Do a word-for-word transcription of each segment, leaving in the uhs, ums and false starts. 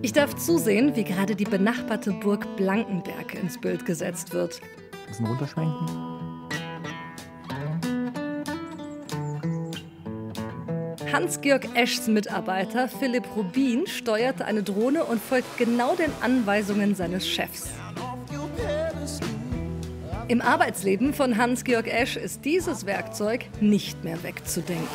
Ich darf zusehen, wie gerade die benachbarte Burg Blankenberg ins Bild gesetzt wird. Ein bisschen runterschwenken. Hans-Georg Eschs Mitarbeiter Philipp Rubin steuert eine Drohne und folgt genau den Anweisungen seines Chefs. Im Arbeitsleben von Hans-Georg Esch ist dieses Werkzeug nicht mehr wegzudenken.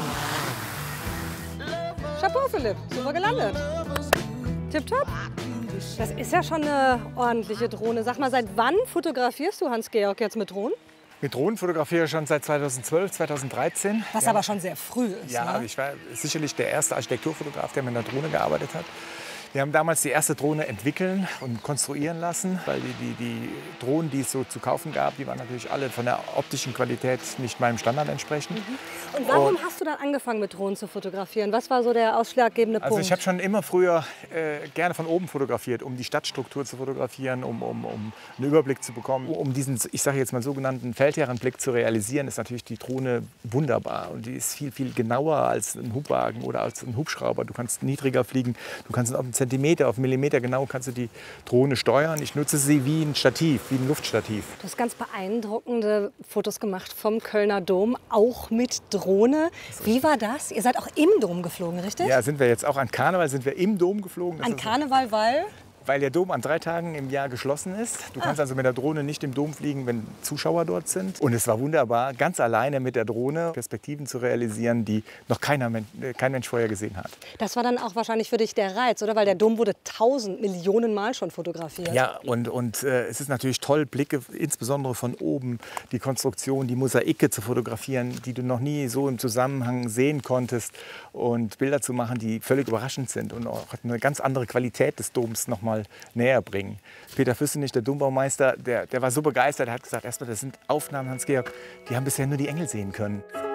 Chapeau, Philipp, super gelandet. Tipptopp. Das ist ja schon eine ordentliche Drohne. Sag mal, seit wann fotografierst du, Hans-Georg, jetzt mit Drohnen? Mit Drohnen fotografiere ich schon seit zweitausendzwölf, zweitausenddreizehn. Was ja. aber schon sehr früh ist. Ja, ne? ich war sicherlich der erste Architekturfotograf, der mit einer Drohne gearbeitet hat. Wir haben damals die erste Drohne entwickeln und konstruieren lassen, weil die, die, die Drohnen, die es so zu kaufen gab, die waren natürlich alle von der optischen Qualität nicht meinem Standard entsprechend. Mhm. Und warum und, hast du dann angefangen mit Drohnen zu fotografieren? Was war so der ausschlaggebende Punkt? Also ich habe schon immer früher äh, gerne von oben fotografiert, um die Stadtstruktur zu fotografieren, um, um, um einen Überblick zu bekommen. Um diesen, ich sage jetzt mal, sogenannten Feldherrenblick zu realisieren, ist natürlich die Drohne wunderbar. Und die ist viel, viel genauer als ein Hubwagen oder als ein Hubschrauber. Du kannst niedriger fliegen, du kannst auf einen Zentimeter, auf einen Millimeter genau kannst du die Drohne steuern. Ich nutze sie wie ein Stativ, wie ein Luftstativ. Du hast ganz beeindruckende Fotos gemacht vom Kölner Dom, auch mit Drohne. Wie war das? Ihr seid auch im Dom geflogen, richtig? Ja, sind wir jetzt auch an Karneval, sind wir im Dom geflogen. Das an Karneval, weil? Weil der Dom an drei Tagen im Jahr geschlossen ist. Du kannst ah. also mit der Drohne nicht im Dom fliegen, wenn Zuschauer dort sind. Und es war wunderbar, ganz alleine mit der Drohne Perspektiven zu realisieren, die noch keiner, kein Mensch vorher gesehen hat. Das war dann auch wahrscheinlich für dich der Reiz, oder? Weil der Dom wurde tausend Millionen Mal schon fotografiert. Ja, und, und äh, es ist natürlich toll, Blicke, insbesondere von oben, die Konstruktion, die Mosaike zu fotografieren, die du noch nie so im Zusammenhang sehen konntest. Und Bilder zu machen, die völlig überraschend sind und auch eine ganz andere Qualität des Doms noch mal näher bringen. Peter Füssenich, der Dombaumeister, der, der war so begeistert, er hat gesagt, erstmal, das sind Aufnahmen, Hans-Georg, die haben bisher nur die Engel sehen können.